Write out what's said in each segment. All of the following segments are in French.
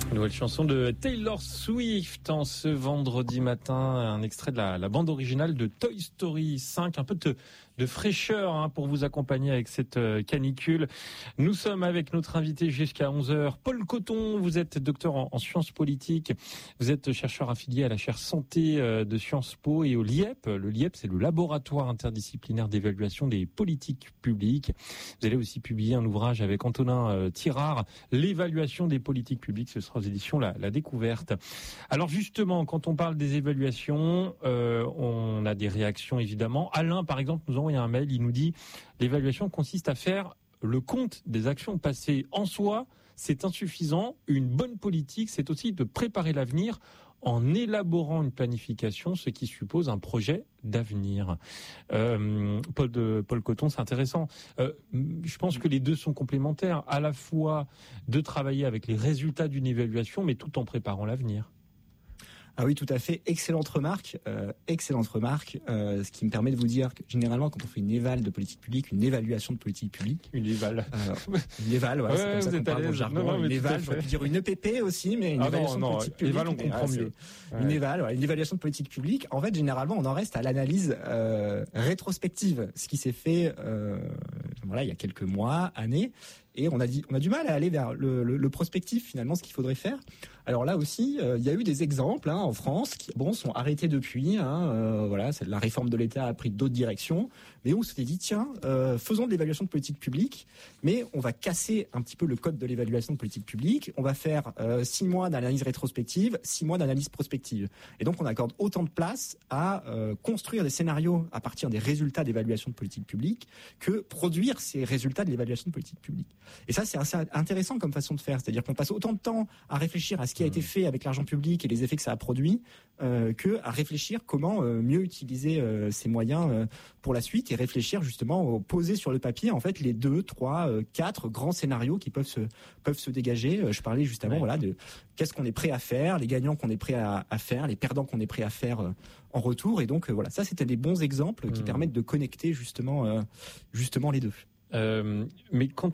Nouvelle chanson de Taylor Swift en ce vendredi matin, un extrait de la bande originale de Toy Story 5, un peu de fraîcheur pour vous accompagner avec cette canicule. Nous sommes avec notre invité jusqu'à 11h, Paul Coton. Vous êtes docteur en sciences politiques, vous êtes chercheur affilié à la chaire santé de Sciences Po et au LIEP. Le LIEP, c'est le laboratoire interdisciplinaire d'évaluation des politiques publiques. Vous allez aussi publier un ouvrage avec Antonin Tirard, l'évaluation des politiques publiques. Ce sera aux éditions La Découverte. Alors justement, quand on parle des évaluations, on a des réactions évidemment. Alain, par exemple, nous envoie un mail, il nous dit « L'évaluation consiste à faire le compte des actions passées. En soi, c'est insuffisant. Une bonne politique, c'est aussi de préparer l'avenir en élaborant une planification, ce qui suppose un projet d'avenir. » Paul Coton, c'est intéressant. Je pense que les deux sont complémentaires, à la fois de travailler avec les résultats d'une évaluation, mais tout en préparant l'avenir. Ah oui, tout à fait. Excellente remarque. Ce qui me permet de vous dire que généralement, quand on fait une éval de politique publique, une évaluation de politique publique, une éval, voilà, c'est comme ça qu'on parle dans le jargon. Une éval, j'aurais pu dire une EPP aussi, mais une évaluation de politique publique. Éval, on comprend mieux. Une éval, une évaluation de politique publique. En fait, généralement, on en reste à l'analyse rétrospective, ce qui s'est fait, il y a quelques mois, années. Et on a du mal à aller vers le prospectif, finalement, ce qu'il faudrait faire. Alors là aussi, il y a eu des exemples en France qui sont arrêtés depuis. La réforme de l'État a pris d'autres directions, mais on s'était dit faisons de l'évaluation de politique publique, mais on va casser un petit peu le code de l'évaluation de politique publique. On va faire 6 mois d'analyse rétrospective, 6 mois d'analyse prospective. Et donc on accorde autant de place à construire des scénarios à partir des résultats d'évaluation de politique publique que produire ces résultats de l'évaluation de politique publique. Et ça, c'est assez intéressant comme façon de faire. C'est-à-dire qu'on passe autant de temps à réfléchir à ce qui a été fait avec l'argent public et les effets que ça a produit, que à réfléchir comment mieux utiliser ces moyens pour la suite et réfléchir justement poser sur le papier en fait les 2, 3, 4 grands scénarios qui peuvent se dégager. Je parlais justement de qu'est-ce qu'on est prêt à faire, les gagnants qu'on est prêt à faire, les perdants qu'on est prêt à faire en retour. Et donc ça, c'était des bons exemples qui permettent de connecter justement les deux. Mais quand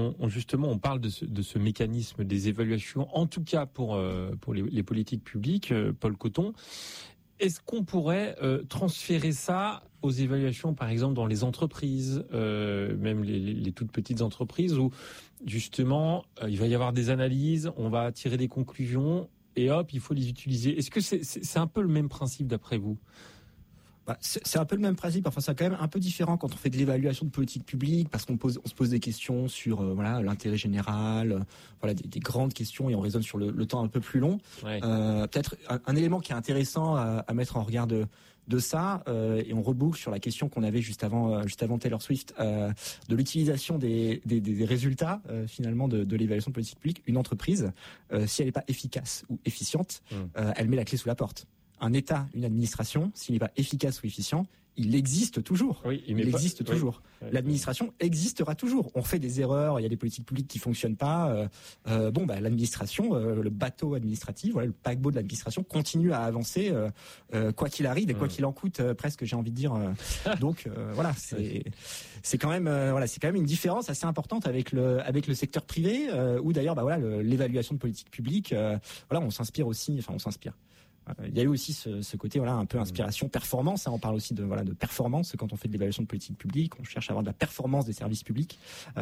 on parle de ce mécanisme des évaluations, en tout cas pour les politiques publiques, Paul Coton, est-ce qu'on pourrait transférer ça aux évaluations, par exemple, dans les entreprises, même les toutes petites entreprises, où justement il va y avoir des analyses, on va tirer des conclusions et hop, il faut les utiliser. Est-ce que c'est un peu le même principe d'après vous ? C'est un peu le même principe. Enfin, c'est quand même un peu différent quand on fait de l'évaluation de politique publique, parce on se pose des questions sur l'intérêt général, des grandes questions, et on raisonne sur le temps un peu plus long. Ouais. Peut-être un élément qui est intéressant à mettre en regard de ça, et on reboucle sur la question qu'on avait juste avant Taylor Swift, de l'utilisation des résultats finalement de l'évaluation de politique publique. Une entreprise, si elle n'est pas efficace ou efficiente, elle met la clé sous la porte. Un État, une administration, s'il n'est pas efficace ou efficient, il existe toujours. Oui, il existe toujours. Oui. L'administration existera toujours. On fait des erreurs, il y a des politiques publiques qui fonctionnent pas. L'administration, le bateau administratif, le paquebot de l'administration continue à avancer quoi qu'il arrive et quoi qu'il en coûte, presque, j'ai envie de dire. Donc c'est quand même une différence assez importante avec le secteur privé, où d'ailleurs l'évaluation de politique publique, on s'inspire. Il y a eu aussi ce côté un peu inspiration, performance. On parle aussi de performance quand on fait de l'évaluation de politique publique. On cherche à avoir de la performance des services publics,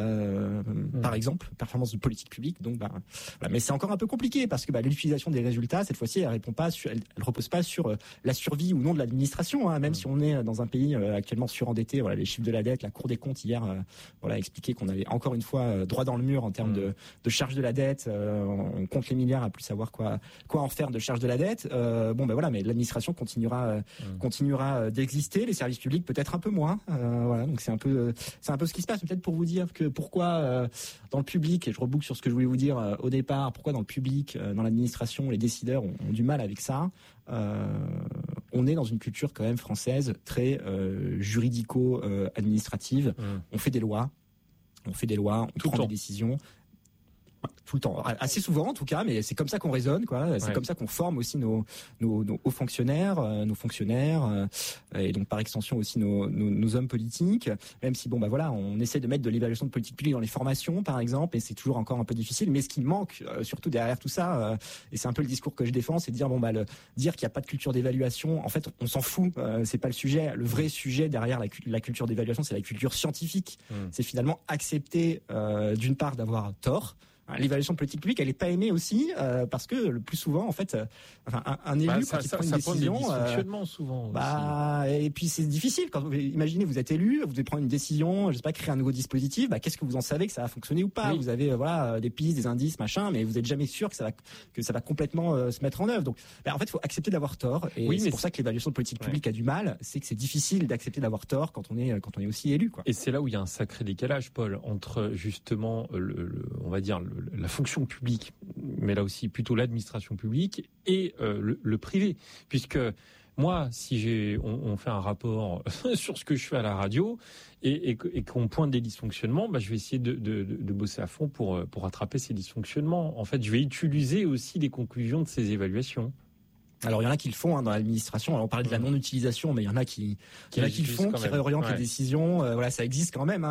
par exemple, performance de politique publique. Donc mais c'est encore un peu compliqué parce que l'utilisation des résultats cette fois-ci elle repose pas sur la survie ou non de l'administration. Même si on est dans un pays actuellement surendetté. Les chiffres de la dette, la Cour des comptes hier a expliqué qu'on avait encore une fois droit dans le mur en termes de charge de la dette. On compte les milliards à plus savoir quoi en faire de charge de la dette. Mais l'administration continuera d'exister, les services publics peut-être un peu moins. Donc c'est un peu ce qui se passe. Peut-être pour vous dire que pourquoi dans le public, et je reboucle sur ce que je voulais vous dire au départ, pourquoi dans le public, dans l'administration, les décideurs ont du mal avec ça. On est dans une culture quand même française très juridico-administrative. On fait des lois, on prend des décisions. tout le temps, assez souvent en tout cas, mais c'est comme ça qu'on raisonne, quoi. C'est comme ça qu'on forme aussi nos hauts fonctionnaires, nos fonctionnaires, et donc par extension aussi nos hommes politiques. Même si on essaie de mettre de l'évaluation de politique publique dans les formations, par exemple, et c'est toujours encore un peu difficile. Mais ce qui manque, surtout derrière tout ça, et c'est un peu le discours que je défends, c'est de dire dire qu'il n'y a pas de culture d'évaluation. En fait, on s'en fout. C'est pas le sujet. Le vrai sujet derrière la culture d'évaluation, c'est la culture scientifique. C'est finalement accepter d'une part d'avoir tort. L'évaluation de politique publique, elle est pas aimée aussi parce que le plus souvent, en fait, un élu quand il prend une décision, des dysfonctionnements souvent. Et puis c'est difficile quand imaginez vous êtes élu, vous devez prendre une décision, je sais pas, créer un nouveau dispositif. Qu'est-ce que vous en savez que ça va fonctionner ou pas? Vous avez des pistes, des indices, machin, mais vous êtes jamais sûr que ça va complètement se mettre en œuvre. Donc, en fait, il faut accepter d'avoir tort. Et c'est pour ça que l'évaluation de politique publique a du mal, c'est que c'est difficile d'accepter d'avoir tort quand on est aussi élu, quoi. Et c'est là où il y a un sacré décalage, Paul, entre justement on va dire la fonction publique, mais là aussi plutôt l'administration publique et le privé, puisque moi, si on fait un rapport sur ce que je fais à la radio et qu'on pointe des dysfonctionnements, je vais essayer de bosser à fond pour rattraper ces dysfonctionnements. En fait, je vais utiliser aussi les conclusions de ces évaluations. Alors il y en a qui le font dans l'administration. Alors on parlait de la non-utilisation, mais il y en a qui le font, qui réorientent les décisions. Ça existe quand même.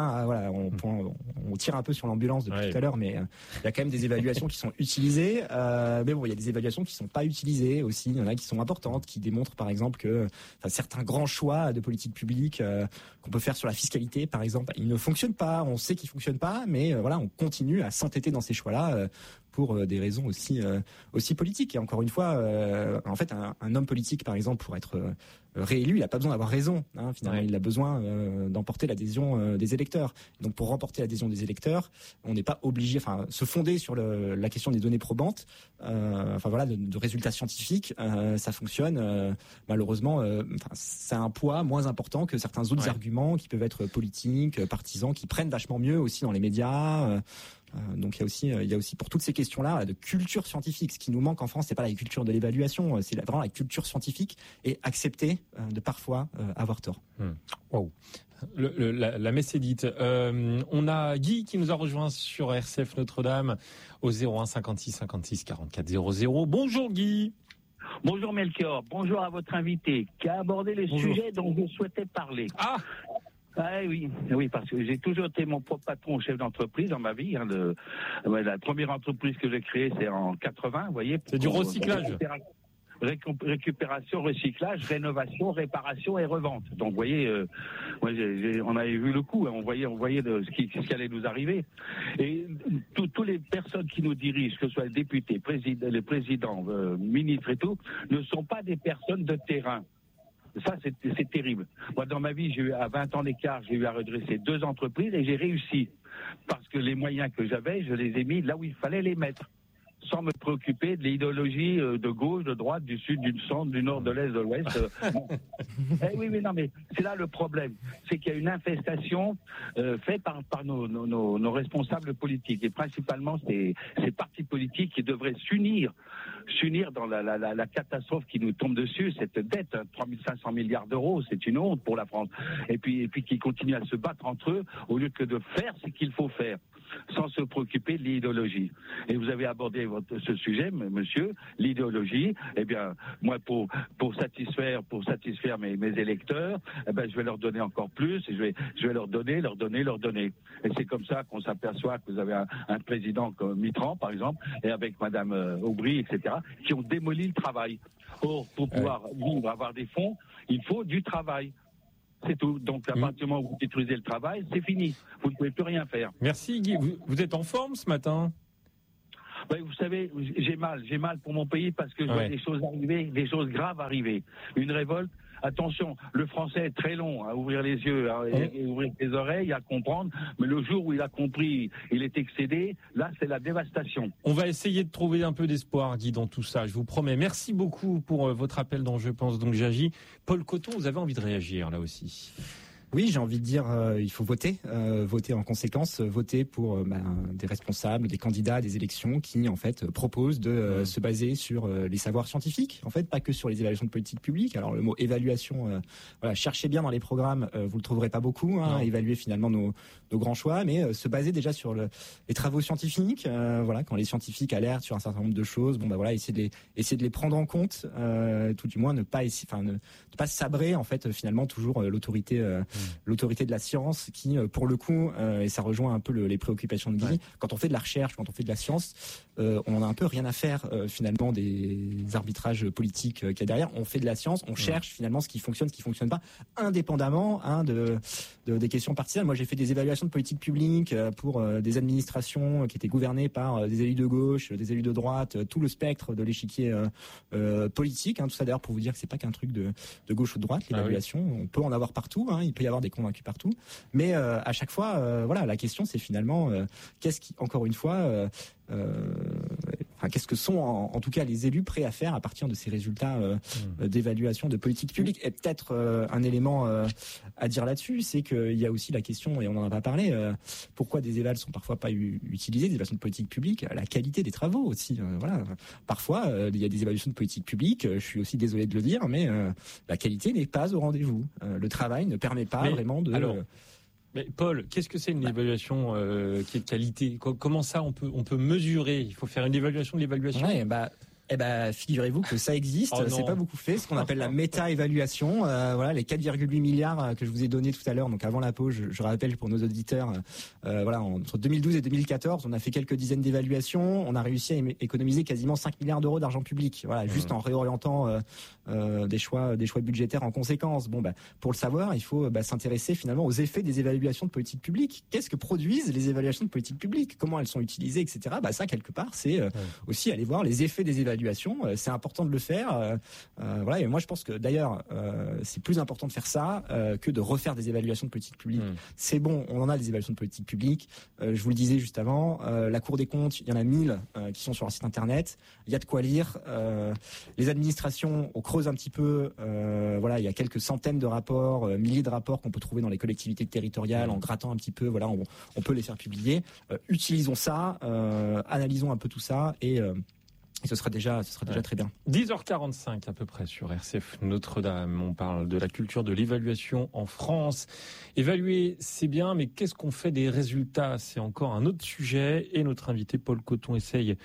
On tire un peu sur l'ambulance depuis tout à l'heure, mais il y a quand même des évaluations qui sont utilisées. Mais il y a des évaluations qui sont pas utilisées aussi. Il y en a qui sont importantes, qui démontrent par exemple que certains grands choix de politique publique qu'on peut faire sur la fiscalité, par exemple, ils ne fonctionnent pas. On sait qu'ils fonctionnent pas, mais on continue à s'entêter dans ces choix-là. Pour des raisons aussi politiques. Et encore une fois, en fait, un homme politique, par exemple, pour être réélu, il n'a pas besoin d'avoir raison. Finalement, il a besoin d'emporter l'adhésion des électeurs. Donc, pour remporter l'adhésion des électeurs, on n'est pas obligé, se fonder sur la question des données probantes, de résultats scientifiques, ça fonctionne. Malheureusement, c'est un poids moins important que certains autres arguments qui peuvent être politiques, partisans, qui prennent vachement mieux aussi dans les médias. Donc il y a aussi pour toutes ces questions-là de culture scientifique. Ce qui nous manque en France, c'est pas la culture de l'évaluation, c'est vraiment la culture scientifique et accepter de parfois avoir tort. Wow. La messe est dite. On a Guy qui nous a rejoint sur RCF Notre-Dame au 01 56 56 44 00. Bonjour Guy. Bonjour Melchior, bonjour à votre invité qui a abordé les sujets dont je souhaitais parler. Oui, parce que j'ai toujours été mon propre patron, chef d'entreprise dans ma vie. La première entreprise que j'ai créée, c'est en 80, vous voyez. C'est du recyclage. Récupération, recyclage, rénovation, réparation et revente. Donc, vous voyez, on avait vu le coup, on voyait ce qui allait nous arriver. Et toutes les personnes qui nous dirigent, que ce soit les députés, les présidents, ministres et tout, ne sont pas des personnes de terrain. Ça, c'est terrible. Moi, dans ma vie, à 20 ans d'écart, j'ai eu à redresser 2 entreprises et j'ai réussi. Parce que les moyens que j'avais, je les ai mis là où il fallait les mettre. Sans me préoccuper de l'idéologie de gauche, de droite, du sud, du centre, du nord, de l'est, de l'ouest. Mais c'est là le problème. C'est qu'il y a une infestation faite par nos responsables politiques. Et principalement, ces partis politiques qui devraient s'unir dans la catastrophe qui nous tombe dessus, cette dette, 3 500 milliards d'euros, c'est une honte pour la France. Et puis qui continuent à se battre entre eux au lieu que de faire ce qu'il faut faire, sans se préoccuper de l'idéologie. Et vous avez abordé ce sujet, monsieur, l'idéologie. Eh bien, moi, pour satisfaire mes électeurs, je vais leur donner encore plus, et je vais leur donner. Et c'est comme ça qu'on s'aperçoit que vous avez un président comme Mitterrand, par exemple, et avec Madame Aubry, etc., qui ont démoli le travail. Or, pour pouvoir vivre, avoir des fonds, il faut du travail. C'est tout. Donc, à partir du moment où vous détruisez le travail, c'est fini. Vous ne pouvez plus rien faire. Merci Guy. Vous êtes en forme ce matin ? Vous savez, j'ai mal pour mon pays parce que je vois des choses arriver, des choses graves arriver. Une révolte. Attention, le français est très long à ouvrir les yeux et ouvrir les oreilles, à comprendre. Mais le jour où il a compris, il est excédé. Là, c'est la dévastation. On va essayer de trouver un peu d'espoir, Guy, dans tout ça. Je vous promets. Merci beaucoup pour votre appel dans Je pense donc j'agis. Paul Coton, vous avez envie de réagir là aussi? Oui, j'ai envie de dire, il faut voter en conséquence, voter pour des responsables, des candidats, des élections qui en fait proposent de se baser sur les savoirs scientifiques, en fait, pas que sur les évaluations de politique publique. Alors le mot évaluation, cherchez bien dans les programmes, vous le trouverez pas beaucoup, évaluer finalement nos grands choix, mais se baser déjà sur les travaux scientifiques, quand les scientifiques alertent sur un certain nombre de choses, essayer de les prendre en compte, tout du moins ne pas sabrer en fait finalement toujours l'autorité de la science qui pour le coup et ça rejoint un peu les préoccupations de Guy, quand on fait de la recherche, quand on fait de la science, on en a un peu rien à faire finalement des arbitrages politiques qu'il y a derrière. On fait de la science, on cherche finalement ce qui fonctionne pas, indépendamment des questions partisanes. Moi j'ai fait des évaluations de politique publique pour des administrations qui étaient gouvernées par des élus de gauche, des élus de droite, tout le spectre de l'échiquier politique, tout ça d'ailleurs pour vous dire que c'est pas qu'un truc de gauche ou de droite, l'évaluation, on peut en avoir partout, il peut y avoir des convaincus partout, mais à chaque fois la question c'est finalement qu'est-ce que sont en tout cas les élus prêts à faire à partir de ces résultats d'évaluation de politique publique. Et peut-être un élément à dire là-dessus, c'est qu'il y a aussi la question, et on n'en a pas parlé, pourquoi des évals sont parfois pas utilisés, des évaluations de politique publique, la qualité des travaux aussi. Parfois, il y a des évaluations de politique publique, je suis aussi désolé de le dire, mais la qualité n'est pas au rendez-vous. Le travail ne permet pas vraiment de... Mais Paul, qu'est-ce que c'est une évaluation qui est de qualité ? Comment ça on peut mesurer ? Il faut faire une évaluation de l'évaluation ? Figurez-vous que ça existe, c'est pas beaucoup fait, ce qu'on appelle la méta-évaluation. Les 4,8 milliards que je vous ai donnés tout à l'heure, donc avant la pause, je rappelle pour nos auditeurs, entre 2012 et 2014, on a fait quelques dizaines d'évaluations, on a réussi à économiser quasiment 5 milliards d'euros d'argent public, juste en réorientant des choix budgétaires en conséquence. Pour le savoir, il faut s'intéresser finalement aux effets des évaluations de politique publique. Qu'est-ce que produisent les évaluations de politique publique ? Comment elles sont utilisées, etc. Ça, quelque part, c'est aussi aller voir les effets des évaluations. C'est important de le faire. Et moi, je pense que d'ailleurs, c'est plus important de faire ça que de refaire des évaluations de politique publique. C'est bon, on en a des évaluations de politique publique. Je vous le disais juste avant, la Cour des comptes, il y en a 1000 qui sont sur leur site internet. Il y a de quoi lire. Les administrations, on creuse un petit peu. Il y a quelques centaines de rapports, milliers de rapports qu'on peut trouver dans les collectivités territoriales. En grattant un petit peu, on peut les faire publier. Utilisons ça, analysons un peu tout ça et ce sera déjà très bien. 10h45 à peu près sur RCF Notre-Dame. On parle de la culture de l'évaluation en France. Évaluer, c'est bien, mais qu'est-ce qu'on fait des résultats ? C'est encore un autre sujet. Et notre invité Paul Coton essaye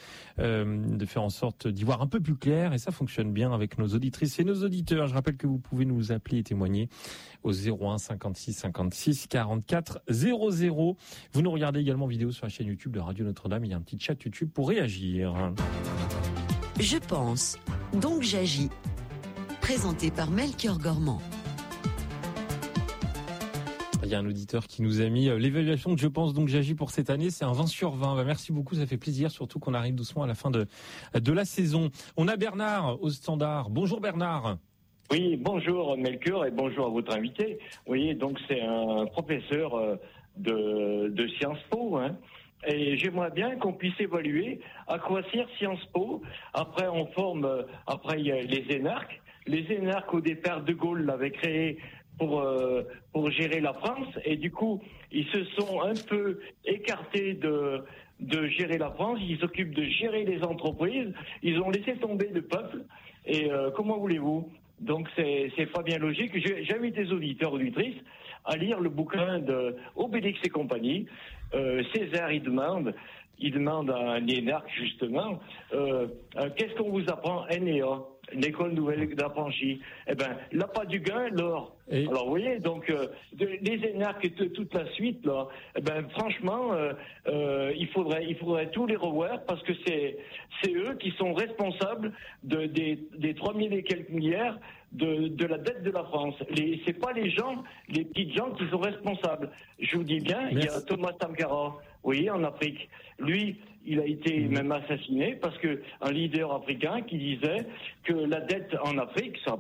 de faire en sorte d'y voir un peu plus clair. Et ça fonctionne bien avec nos auditrices et nos auditeurs. Je rappelle que vous pouvez nous appeler et témoigner au 01 56 56 44 00. Vous nous regardez également en vidéo sur la chaîne YouTube de Radio Notre-Dame. Il y a un petit chat YouTube pour réagir. Je pense, donc j'agis. Présenté par Melchior Gormand. Il y a un auditeur qui nous a mis l'évaluation de Je pense, donc j'agis pour cette année. C'est un 20 sur 20. Merci beaucoup, ça fait plaisir, surtout qu'on arrive doucement à la fin de la saison. On a Bernard au standard. Bonjour Bernard. Oui, bonjour Melchior et bonjour à votre invité. Oui, donc c'est un professeur de Sciences Po, Et j'aimerais bien qu'on puisse évaluer à quoi sert Sciences Po. Après, il y a les énarques. Les énarques, au départ, De Gaulle l'avait créé pour gérer la France. Et du coup, ils se sont un peu écartés de gérer la France. Ils s'occupent de gérer les entreprises. Ils ont laissé tomber le peuple. Et comment voulez-vous ? Donc, c'est pas bien logique. J'invite les auditeurs, auditrices, à lire le bouquin de Obélix et compagnie. César, il demande à un énarque, justement, qu'est-ce qu'on vous apprend, NEA, l'école nouvelle d'apprentis? L'appât du gain, l'or. Alors, vous voyez, donc, les énarques et toute la suite, là, franchement, il faudrait tous les revoir parce que c'est eux qui sont responsables des 3000 et quelques milliards de la dette de la France. C'est pas les petites gens qui sont responsables. Je vous dis bien, il y a Thomas Sankara, en Afrique. Lui, il a été même assassiné parce que un leader africain qui disait que la dette en Afrique, ça